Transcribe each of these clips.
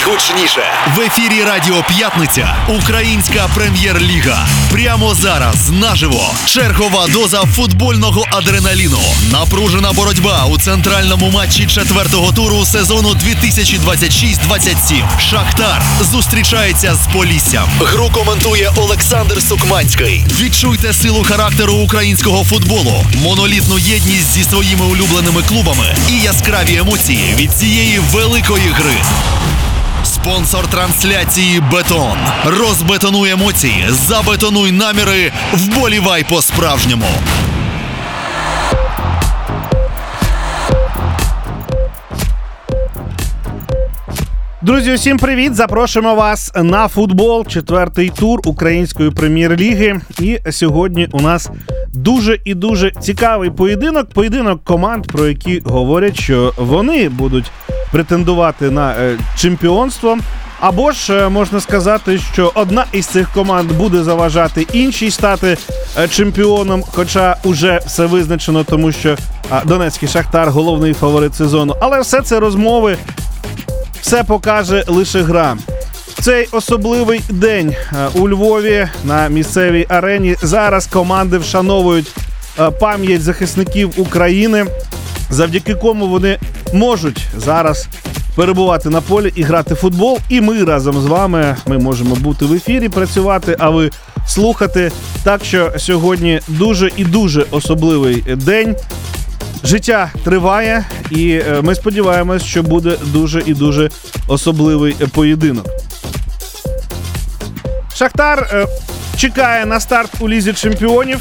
найгучніше. В ефірі Радіо П'ятниця. Українська прем'єр-ліга. Прямо зараз, наживо. Чергова доза футбольного адреналіну. Напружена боротьба у центральному матчі 4-го туру сезону 2026-27. Шахтар зустрічається з Поліссям. Гру коментує Олександр Сукманський. Відчуйте силу характеру українського футболу, монолітну єдність зі своїми улюбленими клубами і яскраві емоції від цієї великої гри. Спонсор трансляції «Бетон». Розбетонуй емоції, забетонуй наміри, вболівай по-справжньому. Друзі, усім привіт! Запрошуємо вас на футбол, 4-й тур Української прем'єр-ліги. І сьогодні у нас дуже і дуже цікавий поєдинок. Поєдинок команд, про які говорять, що вони будуть претендувати на чемпіонство. Або ж можна сказати, що одна із цих команд буде заважати іншій стати чемпіоном, хоча уже все визначено, тому що Донецький Шахтар – головний фаворит сезону. Але все це розмови, все покаже лише гра. В цей особливий день у Львові на місцевій арені зараз команди вшановують пам'ять захисників України, завдяки кому вони можуть зараз перебувати на полі і грати в футбол. І ми разом з вами, ми можемо бути в ефірі, працювати, а ви слухати. Так що сьогодні дуже і дуже особливий день. Життя триває, і ми сподіваємось, що буде дуже і дуже особливий поєдинок. Шахтар чекає на старт у Лізі чемпіонів.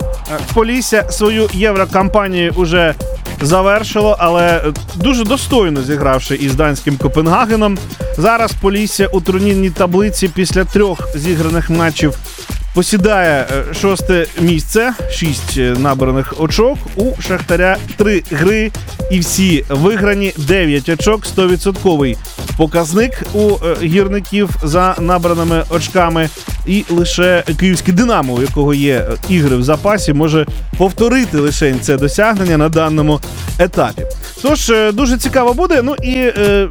Полісся свою єврокампанію уже завершило, але дуже достойно зігравши із данським Копенгагеном. Зараз Полісся у турнірній таблиці після 3 зіграних матчів посідає 6-те місце, 6 набраних очок. У Шахтаря 3 гри і всі виграні, 9 очок, 100% показник у гірників за набраними очками. І лише київський «Динамо», у якого є ігри в запасі, може повторити лише це досягнення на даному етапі. Тож, дуже цікаво буде. Ну і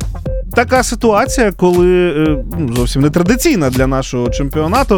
така ситуація, коли зовсім не традиційна для нашого чемпіонату,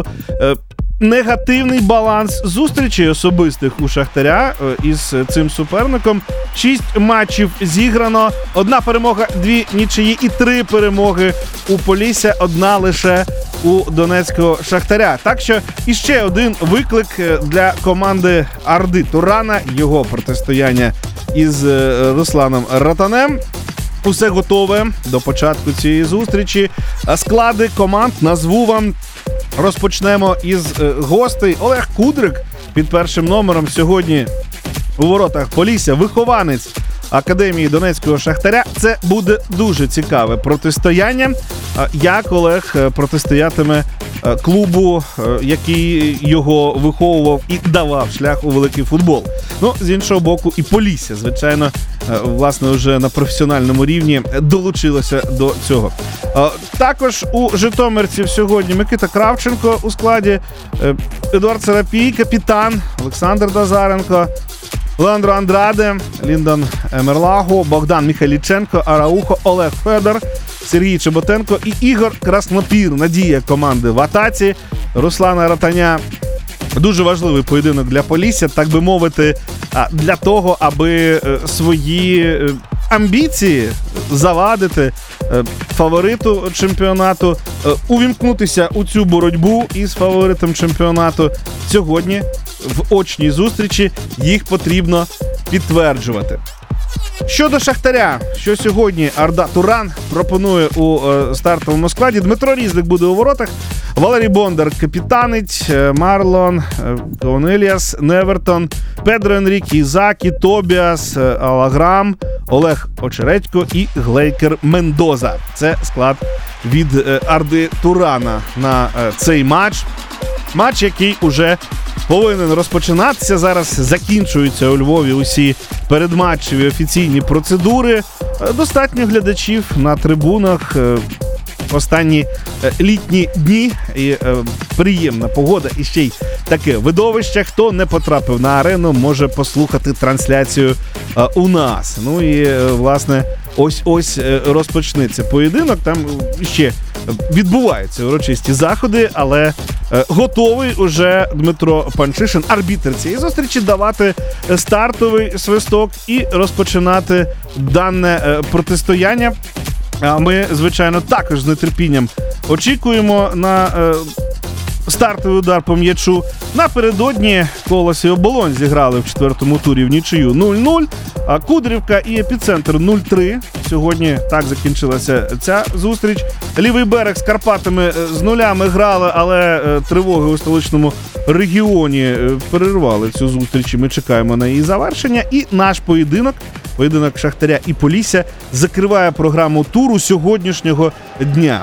негативний баланс зустрічей особистих у Шахтаря із цим суперником. 6 матчів зіграно, 1 перемога, 2 нічиї і 3 перемоги у Полісся, 1 лише у Донецького Шахтаря. Так що іще один виклик для команди Арди Турана, його протистояння із Русланом Ротанем. Усе готове до початку цієї зустрічі. Склади команд назву вам. Розпочнемо із гостей. Олег Кудрик під першим номером сьогодні у воротах Полісся, вихованець Академії Донецького Шахтаря. Це буде дуже цікаве протистояння. Як Олег протистоятиме клубу, який його виховував і давав шлях у великий футбол. Ну, з іншого боку, і Полісся, звичайно, власне, вже на професіональному рівні долучилося до цього. Також у житомирців сьогодні Микита Кравченко у складі, Едуард Серапій, капітан, Олександр Дазаренко, Леандро Андраде, Ліндон Емерлаго, Богдан Міхайліченко, Араухо, Олег Федор, Сергій Чеботенко і Ігор Краснопір. Надія команди в атаці Руслана Ротаня. Дуже важливий поєдинок для Полісся, так би мовити, для того, аби свої амбіції завадити фавориту чемпіонату, увімкнутися у цю боротьбу із фаворитом чемпіонату. Сьогодні в очній зустрічі їх потрібно підтверджувати. Щодо Шахтаря, що сьогодні Арда Туран пропонує у стартовому складі. Дмитро Різник буде у воротах, Валерій Бондар капітанить, Марлон Конеліас, Невертон, Педро Енрікі Ізакі, Тобіас Алаграм, Олег Очередько і Глейкер Мендоза. Це склад від Арди Турана на цей матч. Матч, який уже повинен розпочинатися. Зараз закінчуються у Львові усі передматчеві офіційні процедури. Достатньо глядачів на трибунах. Останні літні дні і приємна погода, і ще й таке видовище. Хто не потрапив на арену, може послухати трансляцію у нас. Ну і, власне, ось розпочнеться поєдинок. Там ще відбуваються урочисті заходи, але готовий уже Дмитро Панчишин, арбітр цієї зустрічі, давати стартовий свисток і розпочинати дане протистояння. А ми, звичайно, також з нетерпінням очікуємо на стартовий удар по м'ячу. Напередодні Колос і Оболонь зіграли в 4-му турі в нічию 0-0, а Кудрівка і Епіцентр 0-3. Сьогодні так закінчилася ця зустріч. Лівий берег з Карпатами з нулями грали, але тривоги у столичному регіоні перервали цю зустріч, і ми чекаємо на її завершення. І наш поєдинок Шахтаря і Полісся закриває програму туру сьогоднішнього дня.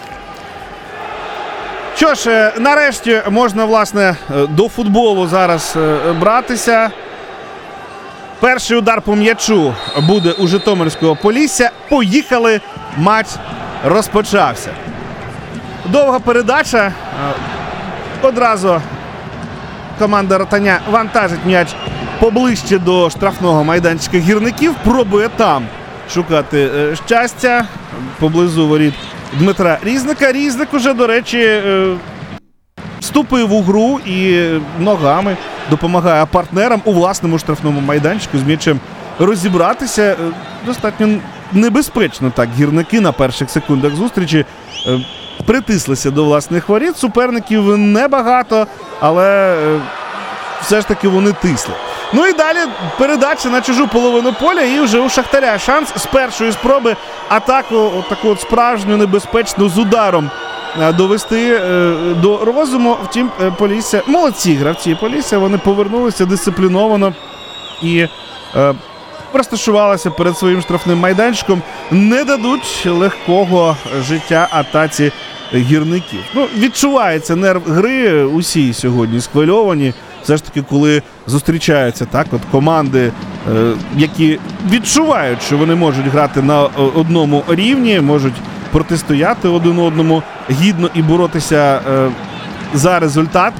Що ж, нарешті можна, власне, до футболу зараз братися. Перший удар по м'ячу буде у Житомирського Полісся. Поїхали, матч розпочався. Довга передача. Одразу команда Ротаня вантажить м'яч поближче до штрафного майданчика гірників. Пробує там шукати щастя поблизу воріт Дмитра Різника. Різник уже, до речі, вступив у гру і ногами допомагає партнерам у власному штрафному майданчику з м'ячем розібратися. Достатньо небезпечно так гірники на перших секундах зустрічі притислися до власних воріт. Суперників небагато, але все ж таки вони тисли. Ну і далі передача на чужу половину поля, і вже у Шахтаря шанс з першої спроби атаку, таку справжню небезпечну з ударом довести до розуму. Втім, Полісся, молодці гравці Полісся, вони повернулися дисципліновано і розташувалися перед своїм штрафним майданчиком. Не дадуть легкого життя атаці гірників. Ну, відчувається нерв гри, усі сьогодні схвильовані. Все ж таки, коли зустрічаються так от команди, які відчувають, що вони можуть грати на одному рівні, можуть протистояти один одному гідно і боротися за результат.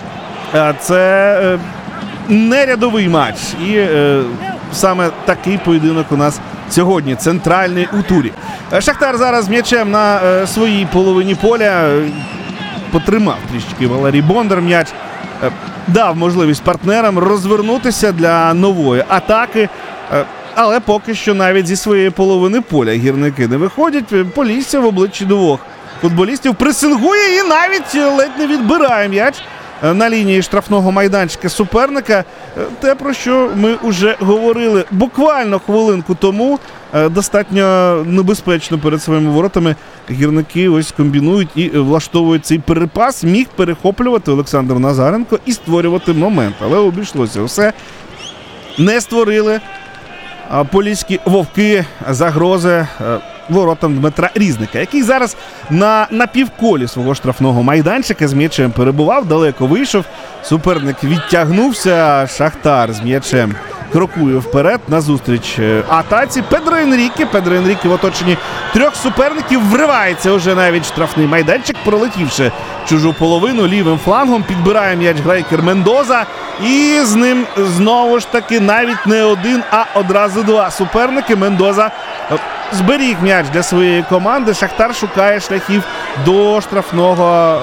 Це не рядовий матч. І саме такий поєдинок у нас сьогодні, центральний у турі. Шахтар зараз м'ячем на своїй половині поля. Потримав трішки Валерій Бондар м'яч. Дав можливість партнерам розвернутися для нової атаки, але поки що навіть зі своєї половини поля гірники не виходять. Полісся в обличчі двох футболістів пресингує і навіть ледь не відбирає м'яч на лінії штрафного майданчика суперника. Те, про що ми вже говорили буквально хвилинку тому. Достатньо небезпечно перед своїми воротами гірники ось комбінують і влаштовують цей перепас. Міг перехоплювати Олександр Назаренко і створювати момент, але обійшлося все. Не створили поліські вовки загрози воротам Дмитра Різника, який зараз на півколі свого штрафного майданчика з м'ячем перебував, далеко вийшов. Суперник відтягнувся, Шахтар з м'ячем крокує вперед назустріч атаці. Педро Енріке в оточенні трьох суперників вривається уже навіть штрафний майданчик, пролетівши чужу половину лівим флангом, підбирає м'яч грейкер Мендоза, і з ним знову ж таки навіть не один, а одразу два суперники. Мендоза зберіг м'яч для своєї команди. Шахтар шукає шляхів до штрафного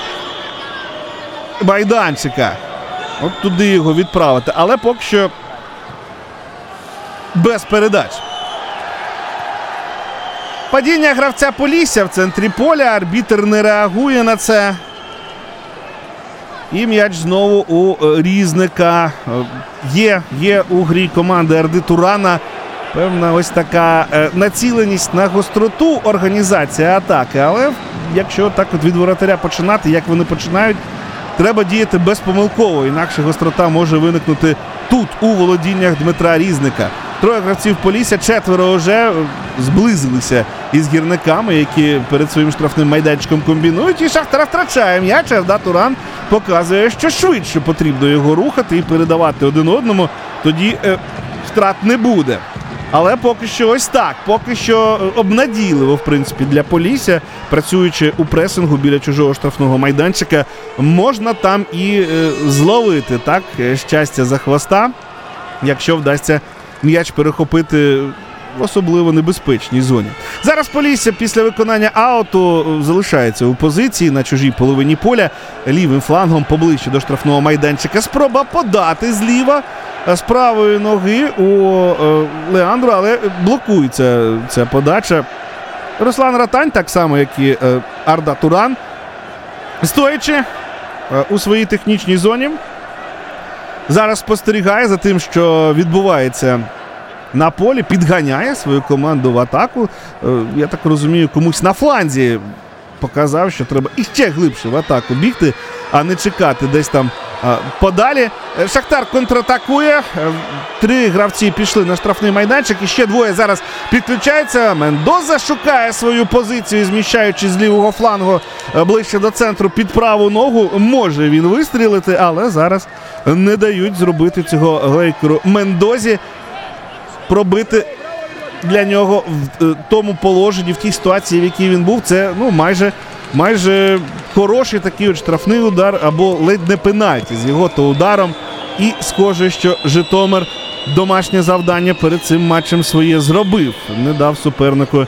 майданчика. От туди його відправити, але поки що без передач. Падіння гравця Полісся в центрі поля. Арбітр не реагує на це. І м'яч знову у Різника. Є у грі команди Ерди Турана певна ось така націленість на гостроту організації атаки. Але якщо так от від воротаря починати, як вони починають, треба діяти безпомилково, інакше гострота може виникнути тут, у володіннях Дмитра Різника. Троє гравців Полісся, четверо вже зблизилися із гірниками, які перед своїм штрафним майданчиком комбінують. І Шахтар втрачає м'яч. Ерда Туран показує, що швидше потрібно його рухати і передавати один одному. Тоді втрат не буде. Але поки що ось так. Поки що обнадійливо, в принципі, для Полісся, працюючи у пресингу біля чужого штрафного майданчика, можна там і зловити так щастя за хвоста, якщо вдасться м'яч перехопити в особливо небезпечній зоні. Зараз Полісся після виконання ауту залишається у позиції на чужій половині поля, лівим флангом поближче до штрафного майданчика. Спроба подати зліва з правої ноги у Леандро, але блокується ця подача. Руслан Ратань, так само як і Арда Туран, стоячи у своїй технічній зоні, зараз спостерігає за тим, що відбувається на полі, підганяє свою команду в атаку. Я так розумію, комусь на фланзі показав, що треба іще глибше в атаку бігти, а не чекати десь там подалі. Шахтар контратакує. 3 гравці пішли на штрафний майданчик. І ще 2 зараз підключаються. Мендоза шукає свою позицію, зміщаючи з лівого флангу ближче до центру під праву ногу. Може він вистрілити, але зараз не дають зробити цього глейкеру Мендозі. Пробити для нього в тому положенні, в тій ситуації, в якій він був, це майже хороший такий от штрафний удар або ледь не пенальті з його-то ударом. І схоже, що Житомир домашнє завдання перед цим матчем своє зробив. Не дав супернику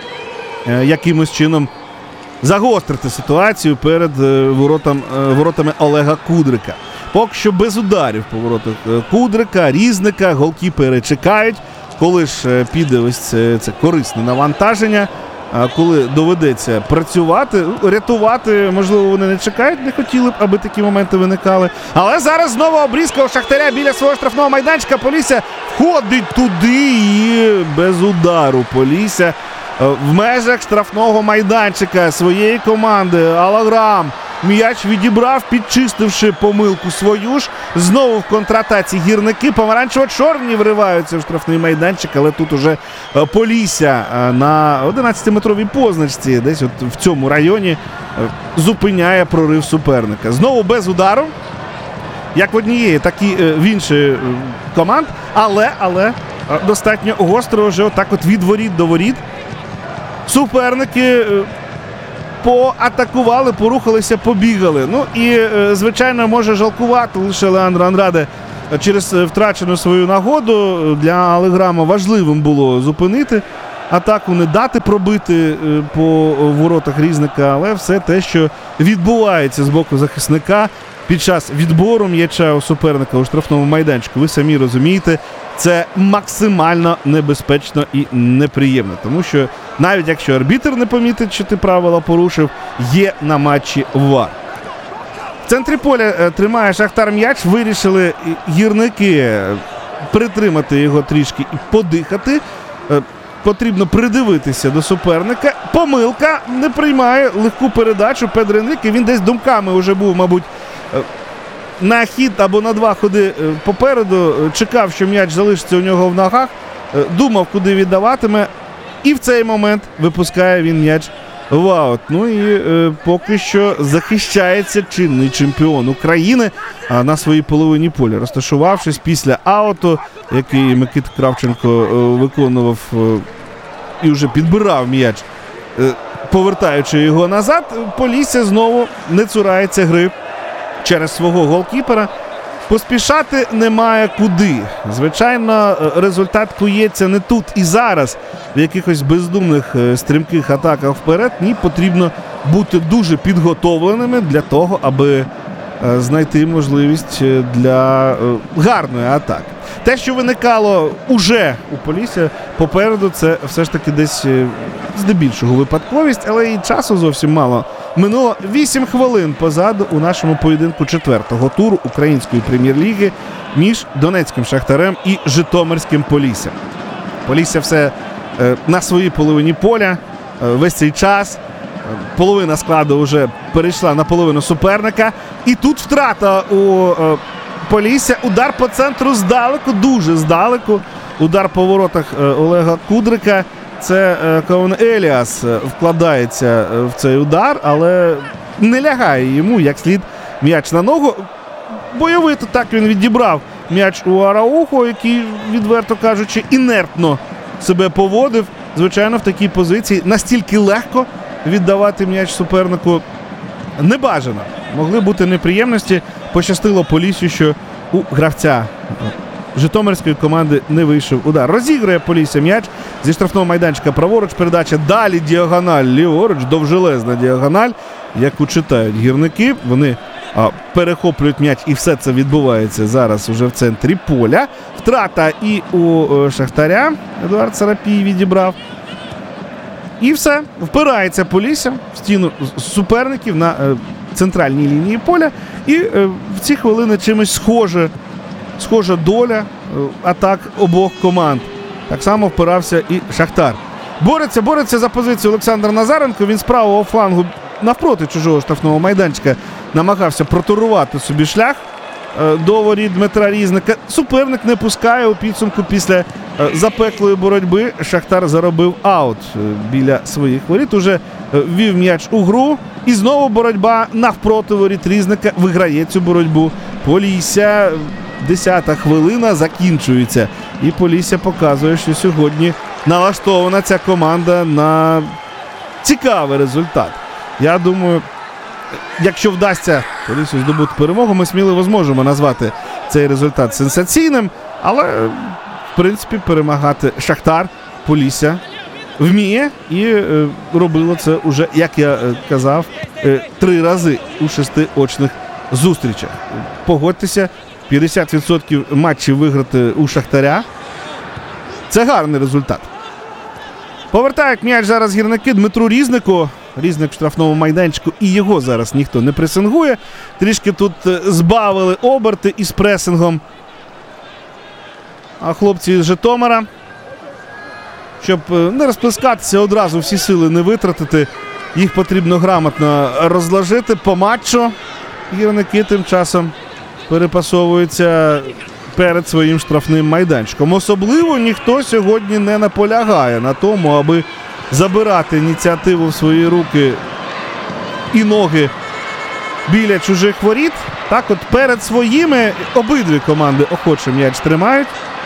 якимось чином загострити ситуацію перед воротами Олега Кудрика. Поки що без ударів по воротах Кудрика, Різника, голкіпери чекають, коли ж піде ось це корисне навантаження, коли доведеться працювати, рятувати, можливо, вони не чекають, не хотіли б, аби такі моменти виникали. Але зараз знову обрізка у Шахтаря біля свого штрафного майданчика. Полісся входить туди і без удару Полісся в межах штрафного майданчика своєї команди. Алаграм м'яч відібрав, підчистивши помилку свою ж. Знову в контратаці гірники. Помаранчево-чорні вриваються в штрафний майданчик, але тут уже Полісся на 11-метровій позначці, десь от в цьому районі, зупиняє прорив суперника. Знову без удару, як в однієї, так і в іншої команд, але достатньо гостро вже отак от від воріт до воріт. Суперники поатакували, порухалися, побігали. Ну і, звичайно, може жалкувати лише Леандро Андраде через втрачену свою нагоду. Для Алаграма важливим було зупинити атаку, не дати пробити по воротах Різника, але все те, що відбувається з боку захисника під час відбору м'яча у суперника у штрафному майданчику, ви самі розумієте, це максимально небезпечно і неприємно. Тому що навіть якщо арбітр не помітить, що ти правила порушив, є на матчі ВАР. В центрі поля тримає Шахтар м'яч, вирішили гірники притримати його трішки і подихати. Потрібно придивитися до суперника. Помилка, не приймає легку передачу Педро Енріке. Він десь думками вже був, мабуть, на хід або на 2 ходи попереду. Чекав, що м'яч залишиться у нього в ногах. Думав, куди віддаватиме. І в цей момент випускає він м'яч в аут. Ну і поки що захищається чинний чемпіон України на своїй половині поля, розташувавшись після ауту, який Микита Кравченко виконував і вже підбирав м'яч, повертаючи його назад. Полісся знову не цурається гри через свого голкіпера. Поспішати немає куди. Звичайно, результат кується не тут і зараз, в якихось бездумних стрімких атаках вперед. Ні, потрібно бути дуже підготовленими для того, аби знайти можливість для гарної атаки. Те, що виникало уже у Полісся попереду, це все ж таки десь здебільшого випадковість, але і часу зовсім мало. Минуло 8 хвилин позаду у нашому поєдинку 4-го туру Української прем'єр-ліги між Донецьким Шахтарем і Житомирським Поліссям. Полісся все на своїй половині поля весь цей час. Половина складу вже перейшла на половину суперника. І тут втрата у Полісся. Удар по центру здалеку, дуже здалеку. Удар по воротах Олега Кудрика. Це Каун Еліас вкладається в цей удар, але не лягає йому як слід м'яч на ногу. Бойовито так він відібрав м'яч у Араухо, який, відверто кажучи, інертно себе поводив. Звичайно, в такій позиції настільки легко віддавати м'яч супернику не бажано. Могли бути неприємності. Пощастило Поліссю, що у гравця житомирської команди не вийшов удар. Розігрує Полісся м'яч зі штрафного майданчика праворуч. Передача далі діагональ ліворуч. Довжелезна діагональ, яку читають гірники. Вони перехоплюють м'яч, і все це відбувається зараз уже в центрі поля. Втрата і у Шахтаря. Едуард Сарапій відібрав. І все. Впирається Полісся в стіну суперників на центральній лінії поля. І в ці хвилини чимось схожа доля атак обох команд. Так само впирався і Шахтар. Бореться за позицію Олександр Назаренко. Він з правого флангу навпроти чужого штрафного майданчика намагався протурувати собі шлях до воріт Дмитра Різника. Суперник не пускає. У підсумку після запеклої боротьби Шахтар заробив аут біля своїх воріт. Уже ввів м'яч у гру. І знову боротьба навпроти воріт Різника. Виграє цю боротьбу Полісся. 10-та хвилина закінчується. І Полісся показує, що сьогодні налаштована ця команда на цікавий результат. Я думаю, якщо вдасться Поліссю здобути перемогу, ми сміливо зможемо назвати цей результат сенсаційним. Але, в принципі, перемагати Шахтар Полісся вміє і робило це уже, як я казав, 3 рази у 6 очних зустрічах. Погодьтеся, 50% матчів виграти у Шахтаря. Це гарний результат. Повертають м'яч зараз гірники Дмитру Різнику. Різник в штрафному майданчику, і його зараз ніхто не пресингує. Трішки тут збавили оберти із пресингом. А хлопці з Житомира, щоб не розплескатися одразу, всі сили не витратити, їх потрібно грамотно розложити по матчу. Гірники тим часом перепасовуються перед своїм штрафним майданчиком. Особливо ніхто сьогодні не наполягає на тому, аби забирати ініціативу в свої руки і ноги біля чужих воріт. Так от перед своїми обидві команди охоче м'яч тримають.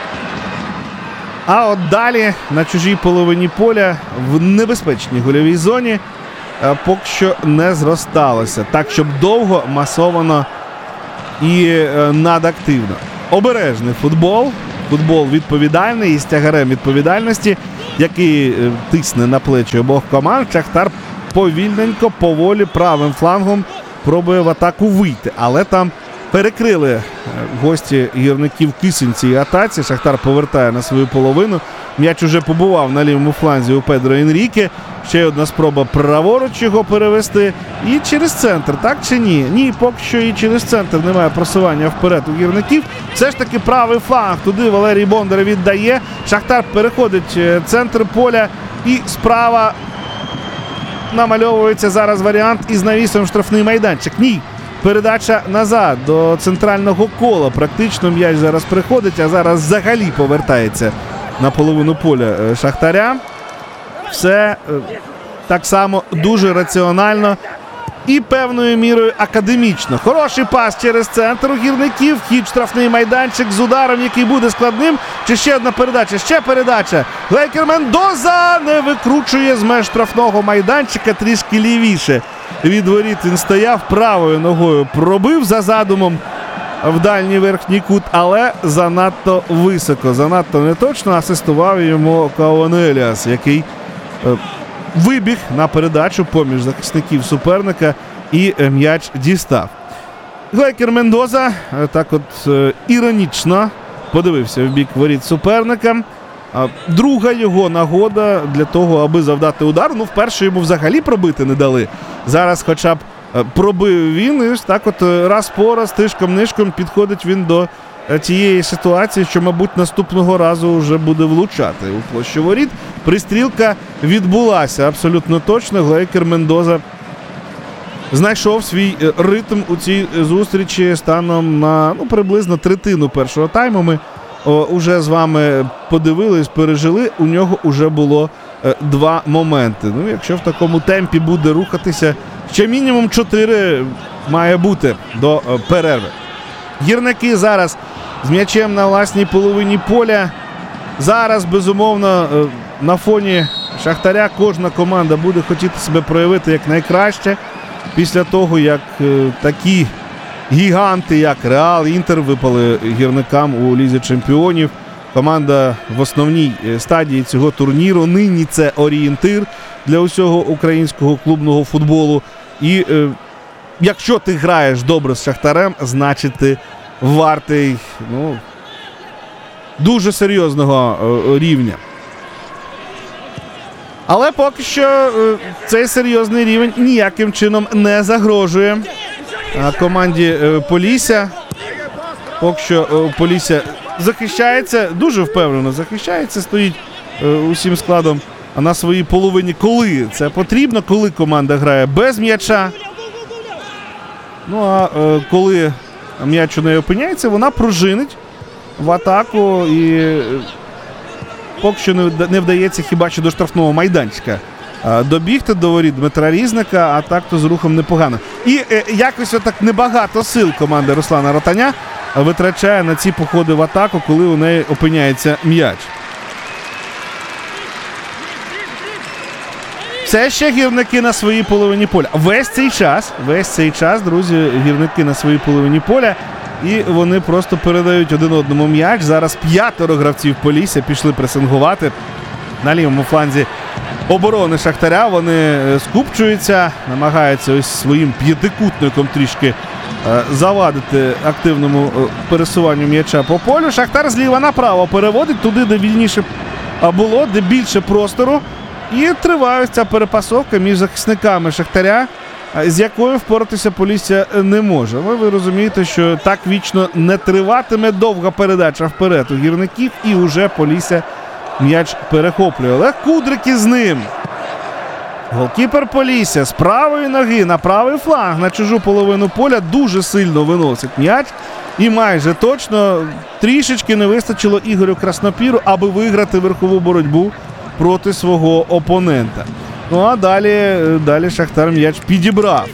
А от далі на чужій половині поля в небезпечній гольовій зоні поки що не зросталося. Так, щоб довго, масовано і надактивно. Обережний футбол. Футбол відповідальний і з тягарем відповідальності, який тисне на плечі обох команд. Шахтар повільненько, поволі, правим флангом пробує в атаку вийти. Але там перекрили гості гірників Кисень цій атаці. Шахтар повертає на свою половину. М'яч уже побував на лівому фланзі у Педро Енріке. Ще одна спроба праворуч його перевести. І через центр, так чи ні? Ні, поки що і через центр немає просування вперед у гірників. Все ж таки правий фланг. Туди Валерій Бондар віддає. Шахтар переходить центр поля. І справа намальовується зараз варіант із навісом штрафний майданчик. Ні. Передача назад до центрального кола. Практично м'яч зараз приходить, а зараз взагалі повертається на половину поля Шахтаря. Все так само дуже раціонально і певною мірою академічно. Хороший пас через центр у гірників. Вхід в штрафний майданчик з ударом, який буде складним. Чи ще одна передача? Ще передача. Глейкер Мендоза не викручує з меж штрафного майданчика, трішки лівіше. Від воріт він стояв, правою ногою пробив за задумом в дальній верхній кут, але занадто високо, занадто неточно. Асистував йому Каон Еліас, який вибіг на передачу поміж захисників суперника і м'яч дістав. Глейкер Мендоза так от іронічно подивився в бік воріт суперника. Друга його нагода для того, аби завдати удар. Ну, вперше йому взагалі пробити не дали. Зараз хоча б пробив він. І ось так от раз по раз, тишком-нишком підходить він до тієї ситуації, що, мабуть, наступного разу вже буде влучати у площу воріт. Пристрілка відбулася абсолютно точно. Глейкер Мендоза знайшов свій ритм у цій зустрічі станом на приблизно третину першого тайму. Ми уже з вами подивились, пережили. У нього вже було 2 моменти. Ну, якщо в такому темпі буде рухатися, ще мінімум 4 має бути до перерви. Гірники зараз з м'ячем на власній половині поля. Зараз, безумовно, на фоні Шахтаря кожна команда буде хотіти себе проявити як найкраще. Після того, як такі гіганти, як Реал, Інтер, випали гірникам у Лізі Чемпіонів. Команда в основній стадії цього турніру. Нині це орієнтир для усього українського клубного футболу. І якщо ти граєш добре з Шахтарем, значить ти вартий дуже серйозного рівня. Але поки що цей серйозний рівень ніяким чином не загрожує команді Полісся. Поки що Полісся захищається, дуже впевнено захищається, стоїть усім складом на своїй половині, коли це потрібно, коли команда грає без м'яча. Ну а коли м'яч у неї опиняється, вона пружинить в атаку і поки що не вдається хіба що до штрафного майданчика добігти до воріт Дмитра Різника, а так то з рухом непогано. І якось отак небагато сил команди Руслана Ротаня витрачає на ці походи в атаку, коли у неї опиняється м'яч. Все ще гірники на своїй половині поля. Весь цей час, друзі, гірники на своїй половині поля. І вони просто передають один одному м'яч. Зараз 5 гравців Полісся пішли пресингувати на лівому фланзі оборони Шахтаря. Вони скупчуються, намагаються ось своїм п'ятикутником трішки завадити активному пересуванню м'яча по полю. Шахтар зліва направо переводить туди, де вільніше було, де більше простору. І триває ця перепасовка між захисниками Шахтаря, з якою впоратися Полісся не може. Але ви розумієте, що так вічно не триватиме, довга передача вперед у гірників, і уже Полісся м'яч перехоплює. Олег Кудрик із ним. Голкіпер Полісся з правої ноги на правий фланг на чужу половину поля дуже сильно виносить м'яч. І майже точно трішечки не вистачило Ігорю Краснопіру, аби виграти верхову боротьбу проти свого опонента. Ну а далі Шахтар м'яч підібрав.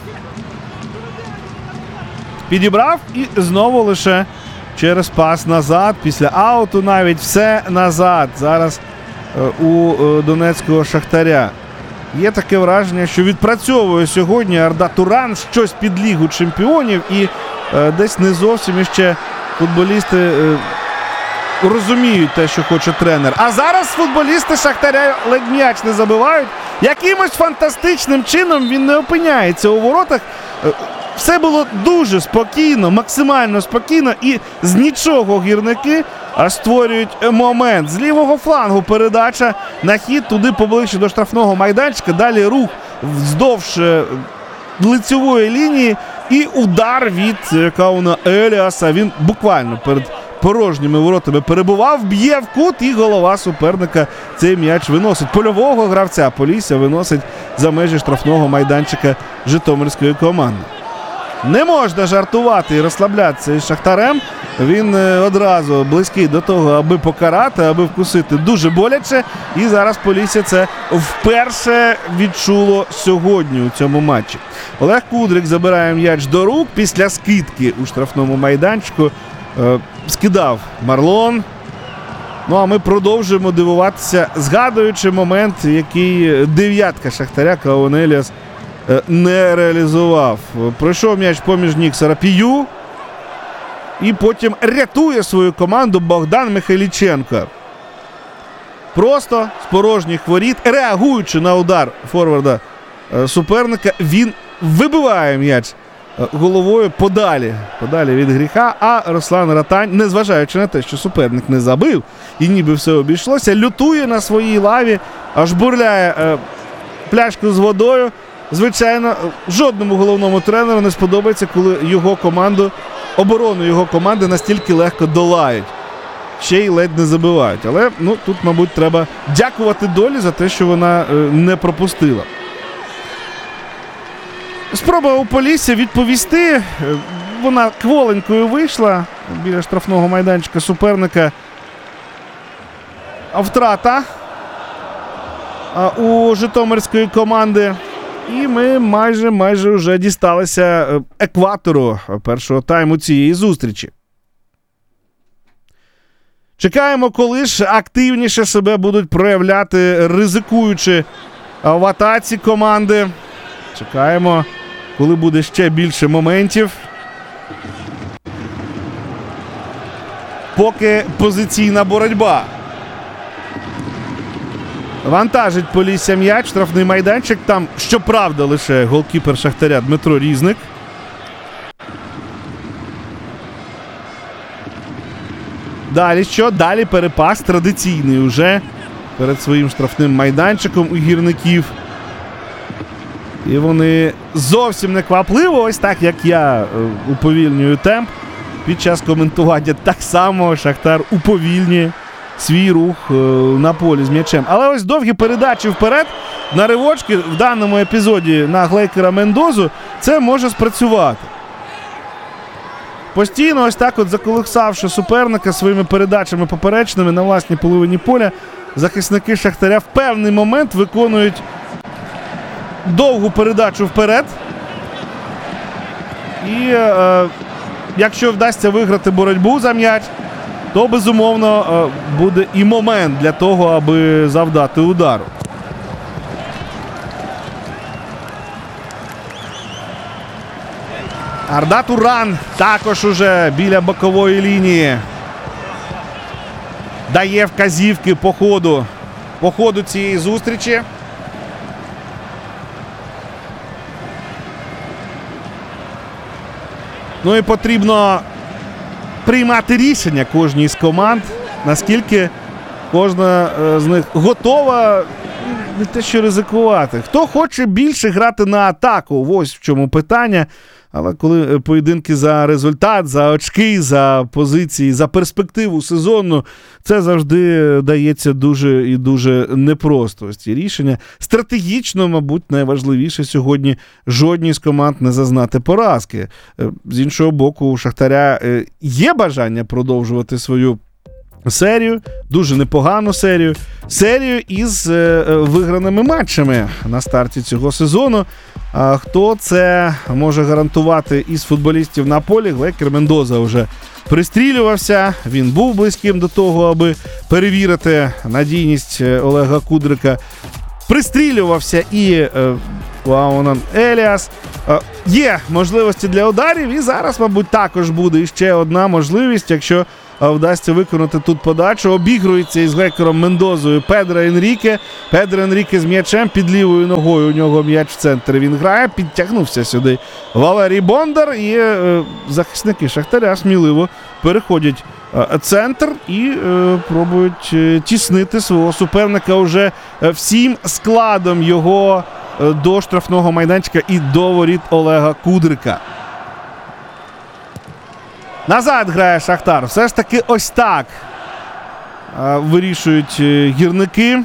Підібрав і знову лише через пас назад, після ауту навіть все назад. Зараз у донецького Шахтаря. Є таке враження, що відпрацьовує сьогодні Арда Туран щось під Лігу Чемпіонів і десь не зовсім іще футболісти розуміють те, що хоче тренер. А зараз футболісти Шахтаря ледь м'яч не забивають. Якимось фантастичним чином він не опиняється у воротах. Все було дуже спокійно, максимально спокійно, і з нічого гірники створюють момент. З лівого флангу передача на хід туди поближче до штрафного майданчика. Далі рух вздовж лицевої лінії і удар від Кауна Еліаса. Він буквально перед порожніми воротами перебував, б'є в кут, і голова суперника цей м'яч виносить. Польового гравця Полісся виносить за межі штрафного майданчика житомирської команди. Не можна жартувати і розслаблятися із Шахтарем. Він одразу близький до того, аби покарати, аби вкусити дуже боляче. І зараз Полісся це вперше відчуло сьогодні у цьому матчі. Олег Кудрик забирає м'яч до рук після скидки у штрафному майданчику. Скидав Марлон. Ну а ми продовжуємо дивуватися, згадуючи момент, який дев'ятка Шахтаря Каун Еліас не реалізував. Пройшов м'яч поміж ніг Сарапію. І потім рятує свою команду Богдан Михайліченко. Просто з порожніх воріт, реагуючи на удар форварда суперника, він вибиває м'яч головою подалі від гріха, а Руслан Ротань, незважаючи на те, що суперник не забив і ніби все обійшлося, лютує на своїй лаві, аж бурляє пляшку з водою. Звичайно, жодному головному тренеру не сподобається, коли оборону його команди настільки легко долають. Ще й ледь не забивають. Але тут, мабуть, треба дякувати долі за те, що вона не пропустила. Спроба у Полісся відповісти. Вона кволенькою вийшла біля штрафного майданчика суперника. Втрата у житомирської команди. І ми майже вже дісталися екватору першого тайму цієї зустрічі. Чекаємо, коли ж активніше себе будуть проявляти, ризикуючи в атаці команди. Чекаємо, коли буде ще більше моментів. поки позиційна боротьба. Вантажить Полісся м'яч, штрафний майданчик. Там, щоправда, лише голкіпер Шахтаря Дмитро Різник. Далі що? Далі перепас традиційний уже перед своїм штрафним майданчиком у гірників. І вони зовсім не квапливо, ось так, як я уповільнюю темп. Під час коментування так само Шахтар уповільнює свій рух на полі з м'ячем. Але ось довгі передачі вперед на ривочки в даному епізоді на Глейкера Мендозу це може спрацювати. Постійно ось так от заколихсавши суперника своїми передачами поперечними на власній половині поля, захисники Шахтаря в певний момент виконують довгу передачу вперед. І якщо вдасться виграти боротьбу за м'яч, то, безумовно, буде і момент для того, аби завдати удару. Арда Туран також уже біля бокової лінії дає вказівки по ходу цієї зустрічі. Ну і потрібно приймати рішення кожній з команд, наскільки кожна з них готова не те що ризикувати. Хто хоче більше грати на атаку, ось в чому питання. Але коли поєдинки за результат, за очки, за позиції, за перспективу сезону, це завжди дається дуже і дуже непросто. Ось ці рішення. Стратегічно, мабуть, найважливіше сьогодні жодній з команд не зазнати поразки. З іншого боку, у Шахтаря є бажання продовжувати свою серію, дуже непогану серію. Серію із виграними матчами на старті цього сезону. А хто це може гарантувати із футболістів на полі? Глейкер Мендоза вже пристрілювався. Він був близьким до того, аби перевірити надійність Олега Кудрика. Пристрілювався і Лаонан Еліас. Є можливості для ударів, і зараз, мабуть, також буде ще одна можливість, якщо вдасться виконати тут подачу. Обігрується із Глейкером Мендозою Педро Енріке. Педро Енріке з м'ячем під лівою ногою. У нього м'яч в центрі. Він грає, підтягнувся сюди Валерій Бондар. І захисники Шахтаря сміливо переходять центр і пробують тіснити свого суперника уже всім складом його до штрафного майданчика і до воріт Олега Кудрика. Назад грає Шахтар. Все ж таки ось так вирішують гірники.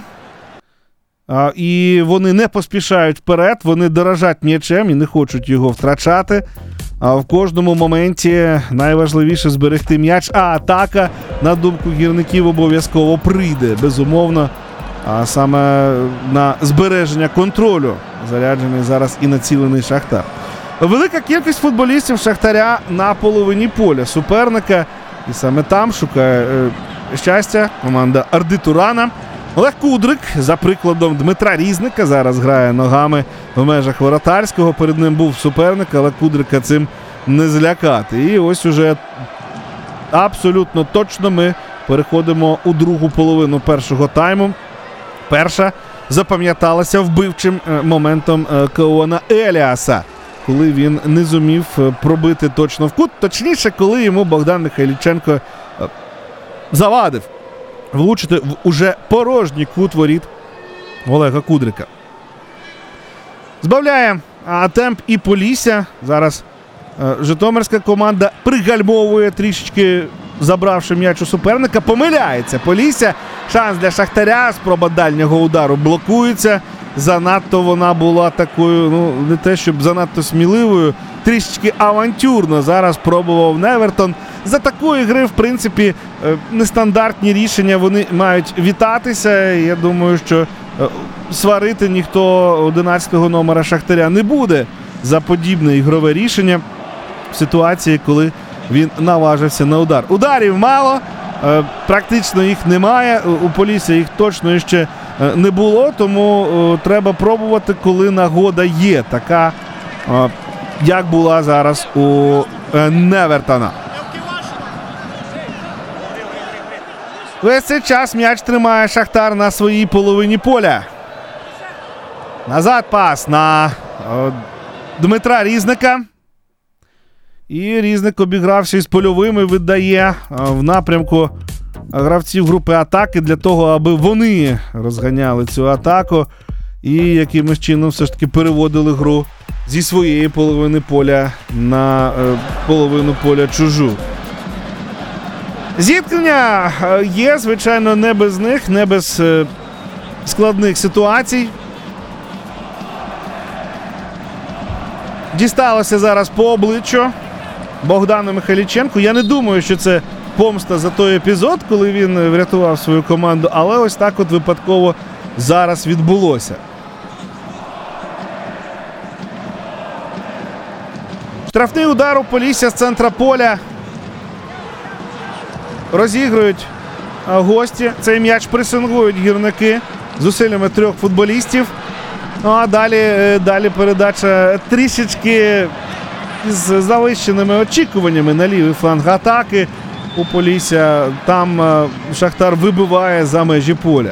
І вони не поспішають вперед, вони дорожать м'ячем і не хочуть його втрачати. А в кожному моменті найважливіше зберегти м'яч, а атака, на думку гірників, обов'язково прийде, безумовно. А саме на збереження контролю заряджений зараз і націлений Шахтар. Велика кількість футболістів Шахтаря на половині поля суперника. І саме там шукає щастя команда Арди Турана. Олег Кудрик, за прикладом Дмитра Різника, зараз грає ногами в межах воротарського. Перед ним був суперник, але Кудрика цим не злякати. І ось уже абсолютно точно ми переходимо у другу половину першого тайму. Перша запам'яталася вбивчим моментом Каона Еліаса, коли він не зумів пробити точно в кут. Точніше, коли йому Богдан Михайліченко завадив влучити в уже порожній кут воріт Олега Кудрика. Збавляє темп і Полісся. Зараз житомирська команда пригальмовує трішечки, забравши м'яч у суперника. Помиляється Полісся. Шанс для Шахтаря. Спроба дальнього удару блокується. Занадто вона була такою, ну, не те, щоб занадто сміливою, трішечки авантюрно зараз пробував Невертон. За такої гри, в принципі, нестандартні рішення, вони мають вітатися. Я думаю, що сварити ніхто 11-го номера Шахтаря не буде за подібне ігрове рішення в ситуації, коли він наважився на удар. Ударів мало, практично їх немає, у Полісся їх точно ще не було, тому треба пробувати, коли нагода є, така, як була зараз у Невертона. Весь цей час м'яч тримає Шахтар на своїй половині поля. Назад пас на Дмитра Різника. І Різник, обігравши з польовим, і віддає в напрямку гравців групи атаки для того, аби вони розганяли цю атаку і якимось чином все ж таки переводили гру зі своєї половини поля на половину поля чужу. Зіткнення є, звичайно, не без них, не без складних ситуацій. Дісталося зараз по обличчю Богдану Михайліченку. Я не думаю, що це помста за той епізод, коли він врятував свою команду, але ось так от випадково зараз відбулося. Штрафний удар у Полісся з центра поля. Розігрують гості. Цей м'яч пресингують гірники зусиллями 3 футболістів. Ну а далі передача трішечки з завищеними очікуваннями на лівий фланг атаки у Полісся. Там Шахтар вибиває за межі поля.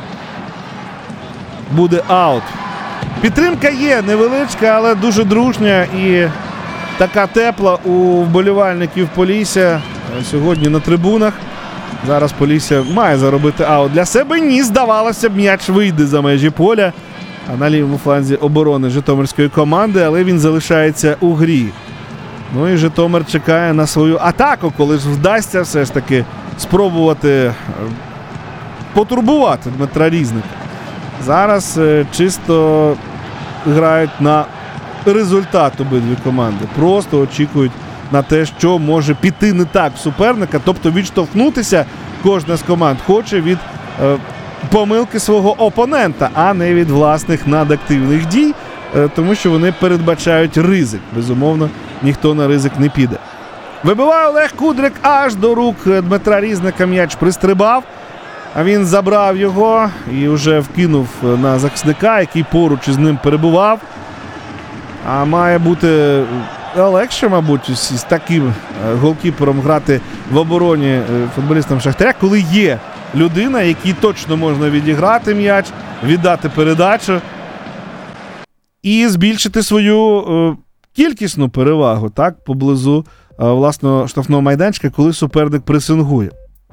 Буде аут. Підтримка є невеличка, але дуже дружня і така тепла у вболівальників Полісся сьогодні на трибунах. Зараз Полісся має заробити аут для себе. Ні, здавалося б, м'яч вийде за межі поля. А на лівому фланзі оборони житомирської команди, але він залишається у грі. Ну і Житомир чекає на свою атаку, коли ж вдасться все ж таки спробувати потурбувати Дмитра Різника. Зараз чисто грають на результат обидві команди. Просто очікують на те, що може піти не так в суперника, тобто відштовхнутися кожна з команд хоче від помилки свого опонента, а не від власних надактивних дій, тому що вони передбачають ризик. Безумовно, ніхто на ризик не піде. Вибиває Олег Кудрик аж до рук Дмитра Різника. М'яч пристрибав, а він забрав його і вже вкинув на захисника, який поруч із ним перебував. А має бути легше, мабуть, з таким голкіпером грати в обороні футболістам Шахтаря, коли є людина, якій точно можна відіграти м'яч, віддати передачу і збільшити свою кількісну перевагу так, поблизу власного штрафного майданчика, коли суперник пресингує.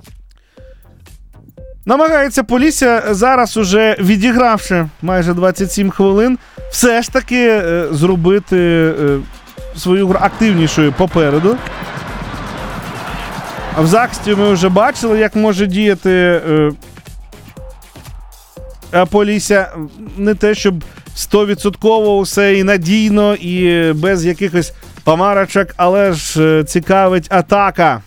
Намагається Полісся зараз, уже відігравши майже 27 хвилин, все ж таки зробити свою гру активнішою попереду. В захисті ми вже бачили, як може діяти Полісся. Не те, щоб 100% усе і надійно, і без якихось помарочок, але ж цікавить атака.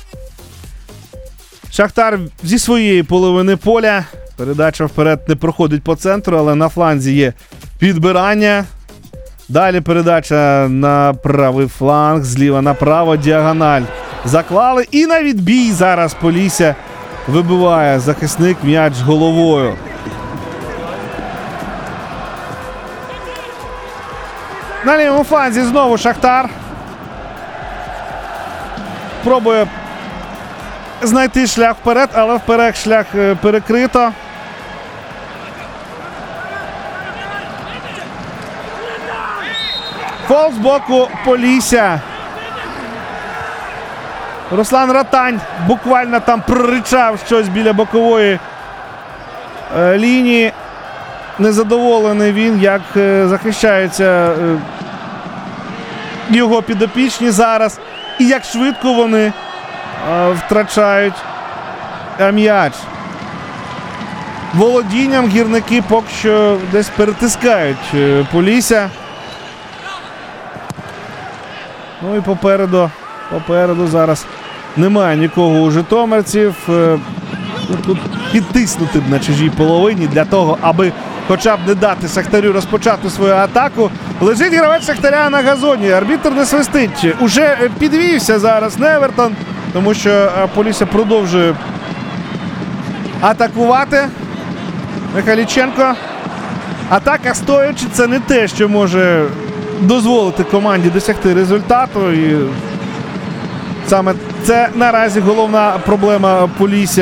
Шахтар зі своєї половини поля. Передача вперед не проходить по центру, але на фланзі є підбирання. Далі передача на правий фланг, зліва направо, діагональ. Заклали і на відбій зараз Полісся вибиває захисник м'яч головою. На лівому фланзі знову Шахтар. Пробує знайти шлях вперед, але вперед шлях перекрито. Фол з боку Полісся. Руслан Ратань буквально там проричав щось біля бокової лінії. Незадоволений він, як захищаються його підопічні зараз. І як швидко вони втрачають м'яч. Володінням гірники поки що десь перетискають Полісся. Ну і попереду зараз немає нікого у житомирців. Тут підтиснути б на чужій половині для того, аби хоча б не дати Шахтарю розпочати свою атаку. Лежить гравець Шахтаря на газоні. Арбітр не свистить. Уже підвівся зараз Невертон, тому що Полісся продовжує атакувати. Михайліченко. Атака стоячи – це не те, що може дозволити команді досягти результату. І саме це наразі головна проблема Полісся.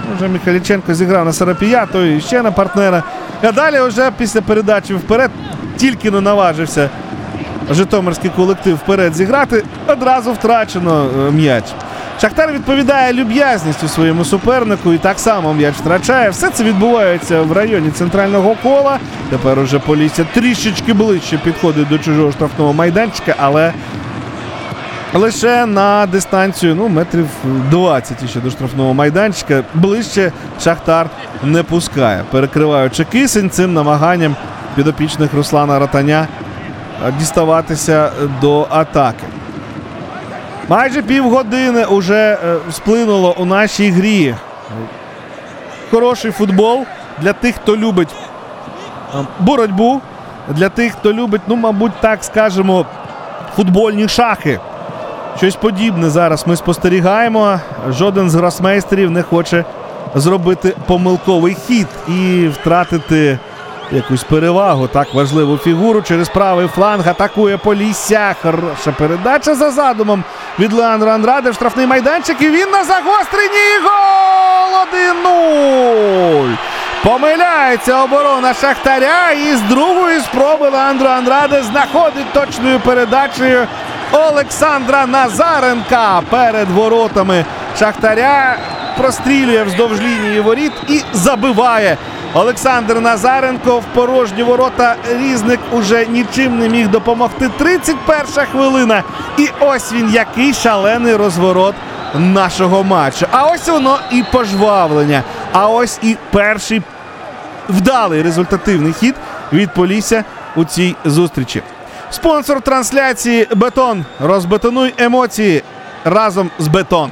Вже Михайліченко зіграв на Сарапія, той ще на партнера. А далі вже після передачі вперед тільки не наважився житомирський колектив вперед зіграти. Одразу втрачено м'яч. Шахтар відповідає люб'язністю своєму супернику і так само м'яч втрачає. Все це відбувається в районі центрального кола. Тепер уже Полісся трішечки ближче підходить до чужого штрафного майданчика, але лише на дистанцію метрів 20 ще до штрафного майданчика. Ближче Шахтар не пускає, перекриваючи кисень цим намаганням підопічних Руслана Ротаня діставатися до атаки. Майже півгодини уже сплинуло у нашій грі. Хороший футбол для тих, хто любить боротьбу, для тих, хто любить, мабуть, так скажемо, футбольні шахи. Щось подібне зараз ми спостерігаємо. Жоден з гросмейстерів не хоче зробити помилковий хід і втратити якусь перевагу. Так, важливу фігуру через правий фланг атакує Полісся. Хороша передача за задумом від Леандро Андраде в штрафний майданчик. І він на загостренні. Гол! 1-0! Помиляється оборона Шахтаря. І з другої спроби Леандро Андраде знаходить точною передачею Олександра Назаренка перед воротами Шахтаря. Прострілює вздовж лінії воріт і забиває. Олександр Назаренко в порожні ворота. Різник уже нічим не міг допомогти. 31-ша хвилина. І ось він, який шалений розворот нашого матчу. А ось воно і пожвавлення. А ось і перший вдалий результативний хід від Полісся у цій зустрічі. Спонсор трансляції «Бетон». Розбетонуй емоції разом з «Бетон».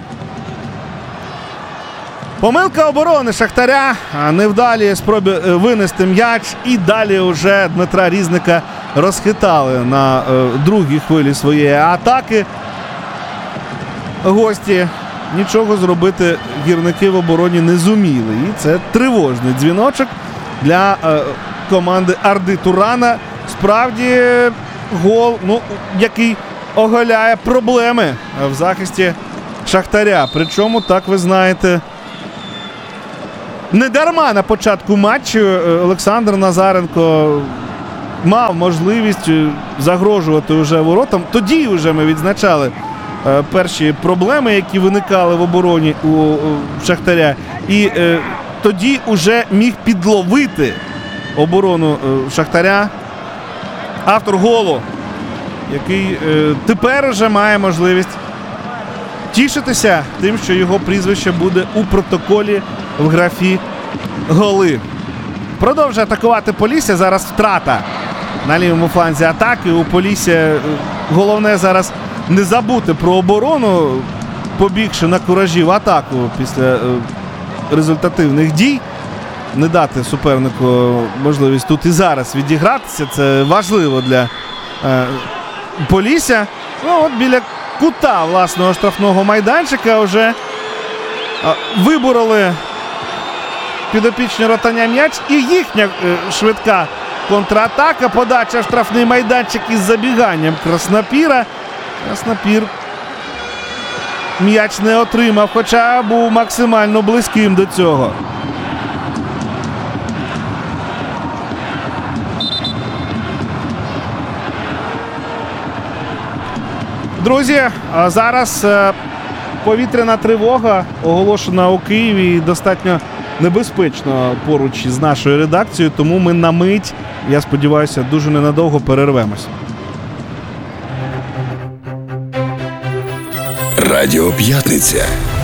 Помилка оборони Шахтаря, невдалі спроби винести м'яч, і далі вже Дмитра Різника розхитали на другій хвилі своєї атаки. Гості нічого зробити гірники в обороні не зуміли. І це тривожний дзвіночок для команди Арди Турана. Справді гол, який оголяє проблеми в захисті Шахтаря. Причому, так ви знаєте, не дарма на початку матчу Олександр Назаренко мав можливість загрожувати вже воротам. Тоді вже ми відзначали перші проблеми, які виникали в обороні у Шахтаря. І тоді вже міг підловити оборону Шахтаря автор голу, який тепер вже має можливість тішитися тим, що його прізвище буде у протоколі в графі голи. Продовжує атакувати Полісся. Зараз втрата на лівому фланзі атаки. У Полісся головне зараз не забути про оборону, побігши на куражі в атаку після результативних дій. Не дати супернику можливість тут і зараз відігратися. Це важливо для Полісся. От біля кута власного штрафного майданчика вже вибороли підопічні Ротаня м'яч, і їхня швидка контратака, подача в штрафний майданчик із забіганням Краснопіра. Краснопір м'яч не отримав, хоча був максимально близьким до цього. Друзі, зараз повітряна тривога оголошена у Києві, достатньо небезпечно поруч із нашою редакцією, тому ми на мить, я сподіваюся, дуже ненадовго перервемось. Радіо П'ятниця.